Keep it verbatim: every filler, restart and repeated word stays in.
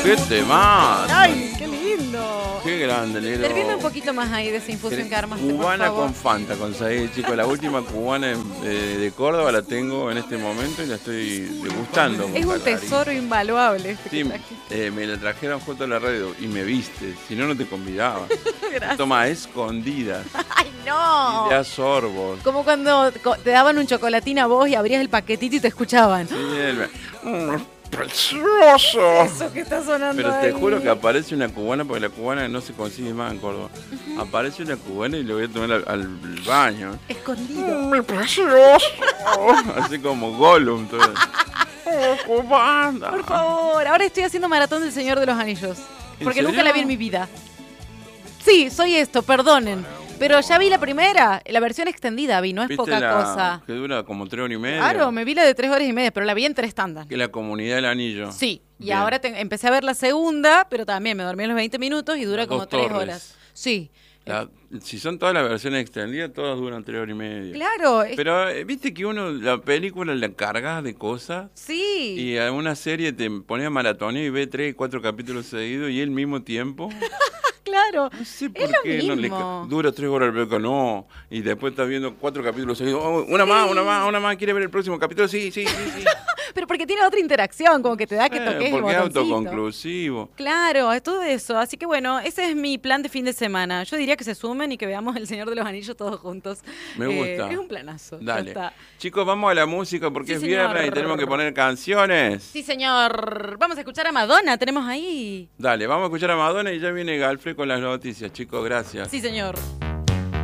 ¡Qué tema! ¡Ay, qué lindo! ¡Qué grande, negro! Servirme un poquito más ahí de esa infusión que armaste, por Cubana favor. con Fanta, con Said, chicos. La última cubana de, de Córdoba la tengo en este momento y la estoy degustando. Es un Calari. tesoro invaluable este Sí, que trajiste. eh, me la trajeron junto a la radio y me viste. Si no, no te convidaba. Gracias. Toma, escondida. ¡Ay, no! Y te da sorbos. Como cuando co- te daban un chocolatín a vos y abrías el paquetito y te escuchaban. Sí, el- mm, ¡precioso! Eso que está sonando Pero te ahí. juro que aparece una cubana, porque la cubana no se consigue más en Córdoba. Uh-huh. Aparece una cubana y lo voy a tomar al, al baño. Escondido. ¡Mi precioso! Así como Gollum. Todo. ¡Oh, cubana! Por favor, ahora estoy haciendo maratón del Señor de los Anillos. Porque ¿En nunca serio? la vi en mi vida. Sí, soy esto, perdonen. Pero ya vi la primera, la versión extendida vi, no es ¿Viste poca la cosa. que dura como tres horas y media? Claro, me vi la de tres horas y media, pero la vi en tres tandas. Que la Comunidad del Anillo. Sí, y Bien. ahora te- empecé a ver la segunda, pero también me dormí en los veinte minutos y dura Las como dos tres torres. horas. Sí. La- si son todas las versiones extendidas, todas duran tres horas y media. Claro. es- Pero, eh, ¿viste que uno, la película la cargas de cosas? Sí. Y a una serie te pone a maratonear y ve tres, cuatro capítulos seguidos y al mismo tiempo. Claro. No sé por Es lo qué no le mismo. ca- dura tres horas el película, no. Y después estás viendo cuatro capítulos seguidos. Oh, una más, una más, una más. ¿Quiere ver el próximo capítulo? Sí, sí, sí, sí. Pero porque tiene otra interacción, como que te da que Eh, toques el porque es botoncito. autoconclusivo. Claro, es todo eso. Así que bueno, ese es mi plan de fin de semana. Yo diría que se sumen y que veamos El Señor de los Anillos todos juntos. Me Eh, gusta. es un planazo. ya Dale. está. Chicos, vamos a la música porque Sí, es señor. viernes y tenemos que poner canciones. Sí, señor. Vamos a escuchar a Madonna. Tenemos ahí. Dale, vamos a escuchar a Madonna y ya viene Galfred con las noticias, chicos, gracias. Sí, señor.